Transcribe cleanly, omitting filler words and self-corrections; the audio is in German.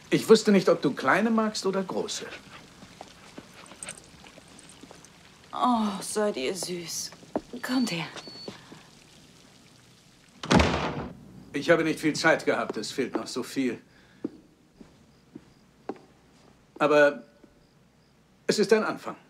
Ich wusste nicht, ob du kleine magst oder große. Oh, seid ihr süß. Kommt her. Ich habe nicht viel Zeit gehabt, es fehlt noch so viel. Aber es ist ein Anfang.